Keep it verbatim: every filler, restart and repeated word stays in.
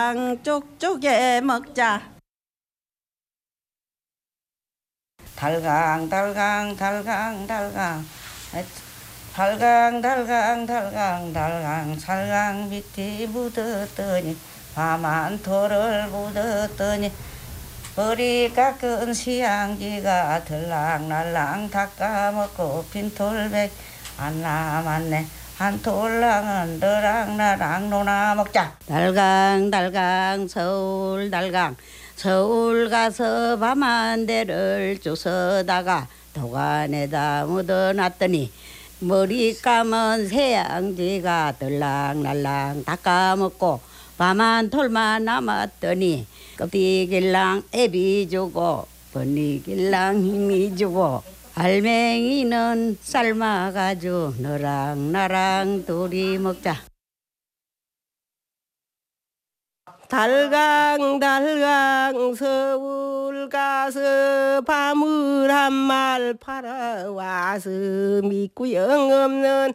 쪽쪽에 먹자. 달강 달강 달강 달강 달강 달강 달강 달강 살강 밑에 묻었더니 밤한토를 묻었더니 머리 깎은 시향기가 들락날락 닦아먹고 빈톨백 안 남았네. 한 톨랑은 너랑나랑 노나 먹자. 달강 달강 서울 달강 서울 가서 밤 한 대를 주워다가 도관에다 묻어놨더니 머리 감은 새양지가 들락날락 닦아먹고 밤 한 톨만 남았더니 껍데기랑 애비 주고 번이길랑 힘이 주고 알맹이는 삶아가지고 너랑 나랑 둘이 먹자. 달강 달강 서울 가서 밤을 한 말 팔아와서 믿고 영없는